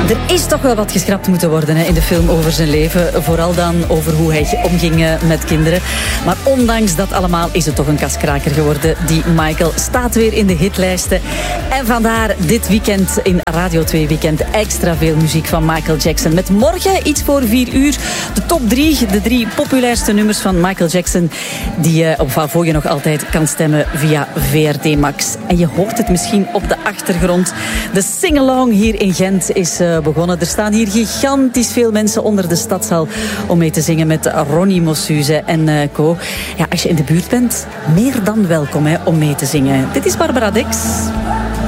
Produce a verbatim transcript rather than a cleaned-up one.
Er is toch wel wat geschrapt moeten worden hè, in de film over zijn leven. Vooral dan over hoe hij omging met kinderen. Maar ondanks dat allemaal is het toch een kaskraker geworden. Die Michael staat weer in de hitlijsten. En vandaar dit weekend in Radio twee Weekend extra veel muziek van Michael Jackson. Met morgen iets voor vier uur de top drie. De drie populairste nummers van Michael Jackson. Die je op waarvoor je nog altijd kan stemmen via V R T Max. En je hoort het misschien op de achtergrond. De sing-along hier in Gent is uh, begonnen. Er staan hier gigantisch veel mensen onder de stadshal om mee te zingen met Ronnie Mossuze en uh, co. Ja, als je in de buurt bent, meer dan welkom hè, om mee te zingen. Dit is Barbara Dex.